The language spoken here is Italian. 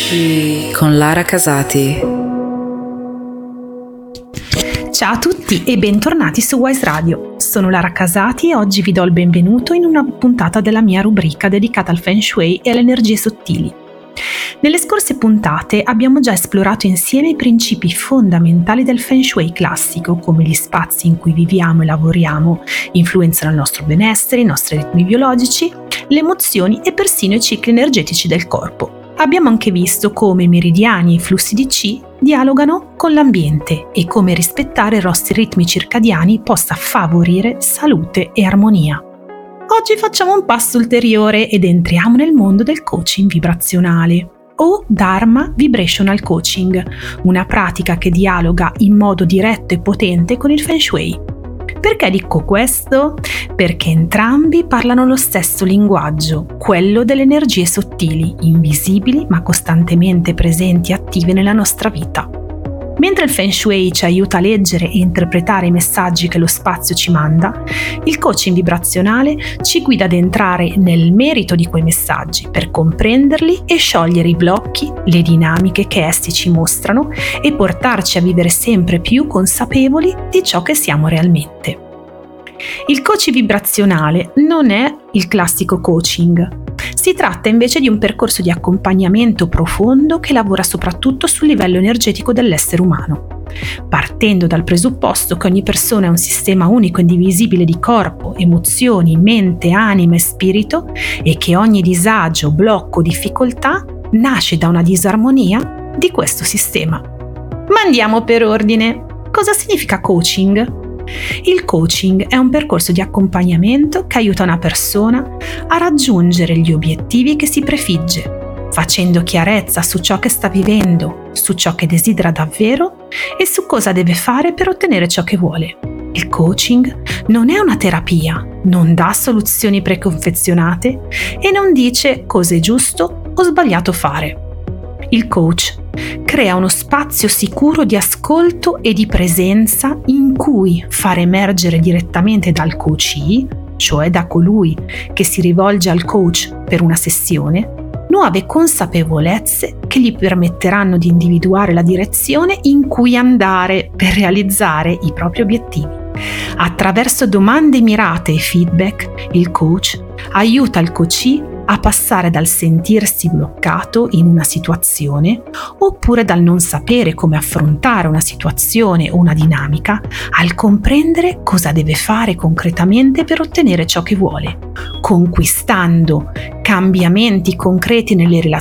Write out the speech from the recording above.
Coach con Lara Casati. Ciao a tutti e bentornati su Wise Radio. Sono Lara Casati e oggi vi do il benvenuto in una puntata della mia rubrica dedicata al Feng Shui e alle energie sottili. Nelle scorse puntate abbiamo già esplorato insieme i principi fondamentali del Feng Shui classico, come gli spazi in cui viviamo e lavoriamo influenzano il nostro benessere, i nostri ritmi biologici, le emozioni e persino i cicli energetici del corpo. Abbiamo anche visto come i meridiani e i flussi di Qi dialogano con l'ambiente e come rispettare i nostri ritmi circadiani possa favorire salute e armonia. Oggi facciamo un passo ulteriore ed entriamo nel mondo del coaching vibrazionale o Dharma Vibrational Coaching, una pratica che dialoga in modo diretto e potente con il Feng Shui. Perché dico questo? Perché entrambi parlano lo stesso linguaggio, quello delle energie sottili, invisibili ma costantemente presenti e attive nella nostra vita. Mentre il Feng Shui ci aiuta a leggere e interpretare i messaggi che lo spazio ci manda, il coaching vibrazionale ci guida ad entrare nel merito di quei messaggi per comprenderli e sciogliere i blocchi, le dinamiche che essi ci mostrano e portarci a vivere sempre più consapevoli di ciò che siamo realmente. Il coaching vibrazionale non è il classico coaching. Si tratta invece di un percorso di accompagnamento profondo che lavora soprattutto sul livello energetico dell'essere umano, partendo dal presupposto che ogni persona è un sistema unico e indivisibile di corpo, emozioni, mente, anima e spirito e che ogni disagio, blocco, difficoltà nasce da una disarmonia di questo sistema. Ma andiamo per ordine. Cosa significa coaching? Il coaching è un percorso di accompagnamento che aiuta una persona a raggiungere gli obiettivi che si prefigge, facendo chiarezza su ciò che sta vivendo, su ciò che desidera davvero e su cosa deve fare per ottenere ciò che vuole. Il coaching non è una terapia, non dà soluzioni preconfezionate e non dice cosa è giusto o sbagliato fare. Il coach crea uno spazio sicuro di ascolto e di presenza in cui far emergere direttamente dal coachee, cioè da colui che si rivolge al coach per una sessione, nuove consapevolezze che gli permetteranno di individuare la direzione in cui andare per realizzare i propri obiettivi. Attraverso domande mirate e feedback, il coach aiuta il coachee a passare dal sentirsi bloccato in una situazione oppure dal non sapere come affrontare una situazione o una dinamica al comprendere cosa deve fare concretamente per ottenere ciò che vuole, conquistando cambiamenti concreti nelle